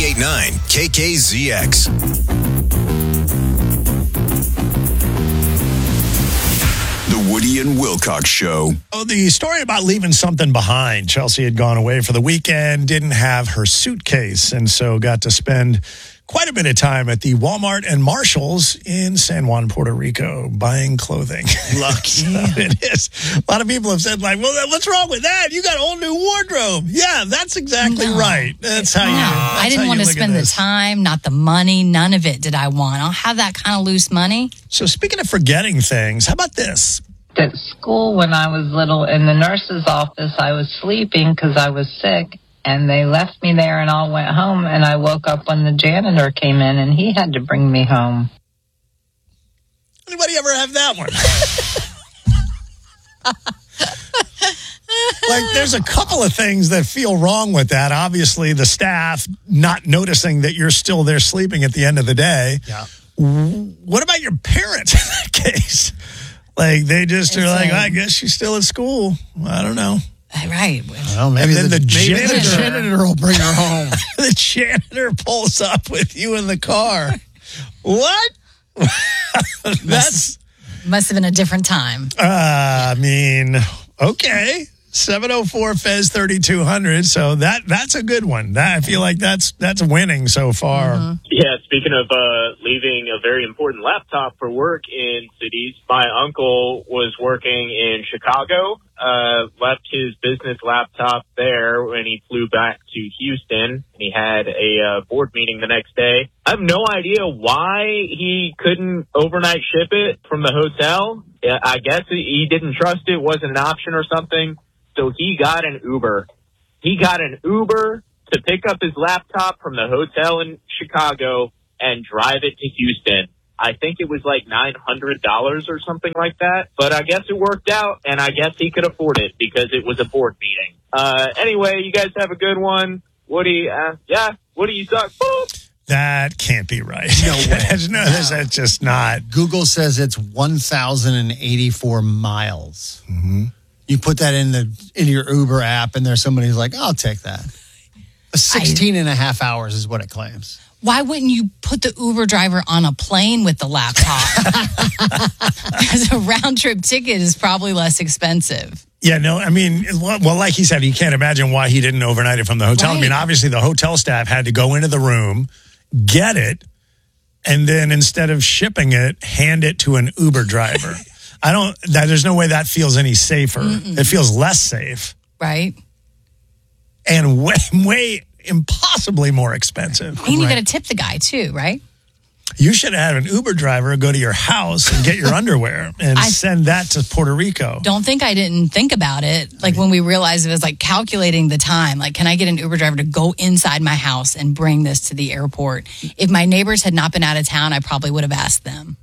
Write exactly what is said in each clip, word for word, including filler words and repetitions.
ninety-eight point nine K K Z X. The Woody and Wilcox Show. Oh, the story about leaving something behind. Chelsea had gone away for the weekend, didn't have her suitcase, and so got to spend quite a bit of time at the Walmart and Marshalls in San Juan, Puerto Rico, buying clothing. Lucky. So it is. A lot of people have said, like, well, what's wrong with that? You got a whole new wardrobe. Yeah, that's exactly no. right. That's how no. you that's I didn't want to spend the time, not the money. None of it did I want. I'll have that kind of loose money. So speaking of forgetting things, how about this? At school when I was little, in the nurse's office, I was sleeping because I was sick. And they left me there and all went home. And I woke up when the janitor came in and he had to bring me home. Anybody ever have that one? Like, there's a couple of things that feel wrong with that. Obviously, the staff not noticing that you're still there sleeping at the end of the day. Yeah. What about your parents in that case? Like, they just It's are like, a- I guess she's still at school. I don't know. Right. Well, maybe, And then the, the maybe the janitor- janitor will bring her home. The janitor pulls up with you in the car. What? That's, Must have been a different time. uh, I mean, okay. seven oh four F E Z thirty-two hundred. So that that's a good one. That, I feel like that's that's winning so far. Mm-hmm. Yeah, speaking of uh, leaving a very important laptop for work in cities, my uncle was working in Chicago, uh, left his business laptop there when he flew back to Houston. He had a uh, board meeting the next day. I have no idea why he couldn't overnight ship it from the hotel. Yeah, I guess he didn't trust it, wasn't an option or something. So he got an Uber. He got an Uber to pick up his laptop from the hotel in Chicago and drive it to Houston. I think it was like nine hundred dollars or something like that. But I guess it worked out, and I guess he could afford it because it was a board meeting. Uh, anyway, you guys have a good one. Woody, uh, yeah, Woody, you suck. Boop. That can't be right. No way. no, that's, that's just not. Google says it's one thousand eighty-four miles. Mm-hmm. You put that in the in your Uber app, and there's somebody who's like, I'll take that. sixteen and a half hours is what it claims. Why wouldn't you put the Uber driver on a plane with the laptop? Because a round trip ticket is probably less expensive. Yeah, no, I mean, well, like he said, you can't imagine why he didn't overnight it from the hotel. Right. I mean, obviously the hotel staff had to go into the room, get it, and then instead of shipping it, hand it to an Uber driver. I don't, that, there's no way that feels any safer. Mm-mm. It feels less safe Right? and way, way impossibly more expensive. And you Right. got to tip the guy too, right? You should have an Uber driver go to your house and get your underwear and I- send that to Puerto Rico. Don't think I didn't think about it. Like when we realized it was like calculating the time. Like, can I get an Uber driver to go inside my house and bring this to the airport? If my neighbors had not been out of town, I probably would have asked them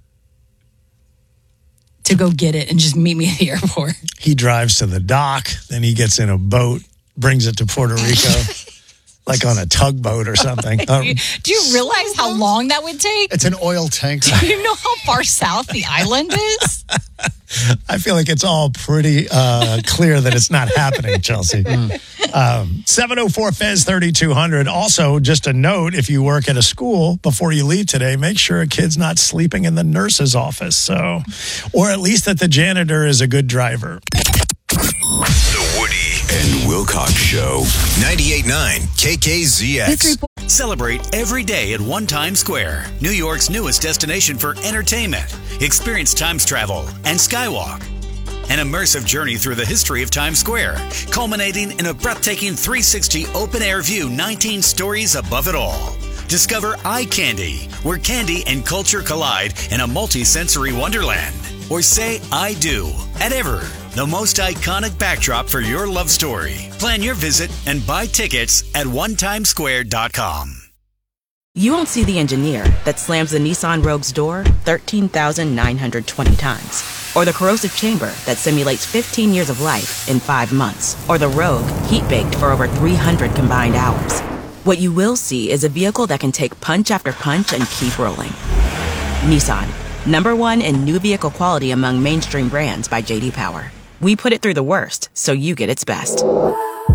to go get it and just meet me at the airport. He drives to the dock, then he gets in a boat, brings it to Puerto Rico, like on a tugboat or something. Um, Do you realize how long that would take? It's an oil tanker. Do you know how far south the island is? I feel like it's all pretty uh, clear that it's not happening, Chelsea. Um, seven oh four F E Z thirty-two hundred. Also, just a note, if you work at a school, before you leave today, make sure a kid's not sleeping in the nurse's office. So, or at least that the janitor is a good driver. The Woody and Wilcox Show. ninety-eight point nine K K Z X. Celebrate every day at One Times Square, New York's newest destination for entertainment. Experience Times travel and Skywalk. An immersive journey through the history of Times Square, culminating in a breathtaking three sixty open-air view nineteen stories above it all. Discover Eye Candy, where candy and culture collide in a multi-sensory wonderland. Or say I do at Ever, the most iconic backdrop for your love story. Plan your visit and buy tickets at one times square dot com. You won't see the engineer that slams the Nissan Rogue's door thirteen thousand nine hundred twenty times. Or the corrosive chamber that simulates fifteen years of life in five months. Or the Rogue heat-baked for over three hundred combined hours. What you will see is a vehicle that can take punch after punch and keep rolling. Nissan, number one in new vehicle quality among mainstream brands by J D Power. We put it through the worst, so you get its best.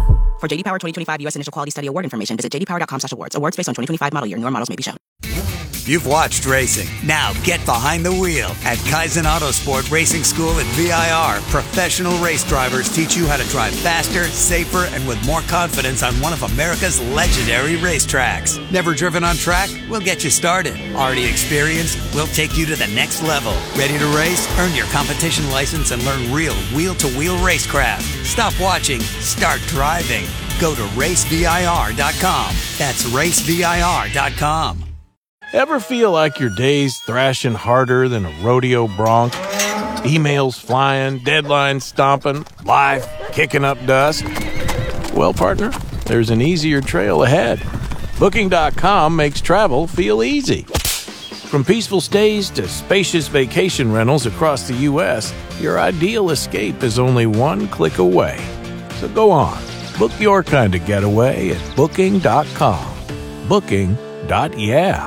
For J D Power twenty twenty-five U S Initial Quality Study Award information, visit j d power dot com slash awards. Awards based on twenty twenty-five model year. Newer models may be shown. You've watched racing. Now get behind the wheel. At Kaizen Autosport Racing School at V I R, professional race drivers teach you how to drive faster, safer, and with more confidence on one of America's legendary racetracks. Never driven on track? We'll get you started. Already experienced? We'll take you to the next level. Ready to race? Earn your competition license and learn real wheel-to-wheel racecraft. Stop watching. Start driving. Go to race V I R dot com. That's race V I R dot com. Ever feel like your day's thrashing harder than a rodeo bronc? Emails flying, deadlines stomping, life kicking up dust? Well, partner, there's an easier trail ahead. Booking dot com makes travel feel easy. From peaceful stays to spacious vacation rentals across the U S, your ideal escape is only one click away. So go on, book your kind of getaway at Booking dot com. Booking. Yeah.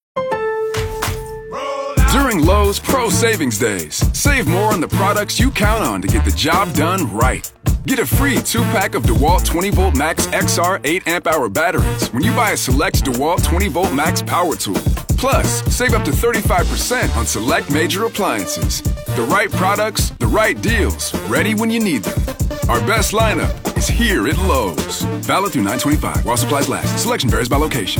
During Lowe's Pro Savings Days, save more on the products you count on to get the job done right. Get a free two-pack of DeWalt twenty volt Max X R eight amp hour batteries when you buy a select DeWalt twenty volt Max power tool. Plus, save up to thirty-five percent on select major appliances. The right products, the right deals, ready when you need them. Our best lineup is here at Lowe's. Valid through nine twenty-five while supplies last. Selection varies by location.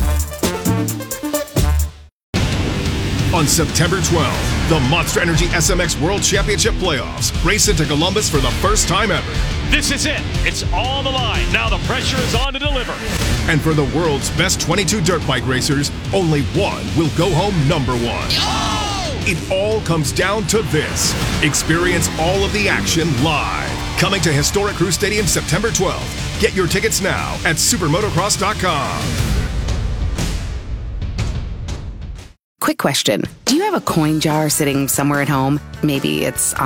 On September twelfth, the Monster Energy S M X World Championship Playoffs race into Columbus for the first time ever. This is it. It's on the line. Now the pressure is on to deliver. And for the world's best twenty-two dirt bike racers, only one will go home number one. Oh! It all comes down to this. Experience all of the action live. Coming to Historic Crew Stadium September twelfth. Get your tickets now at supermotocross dot com. Quick question. Do you have a coin jar sitting somewhere at home? Maybe it's on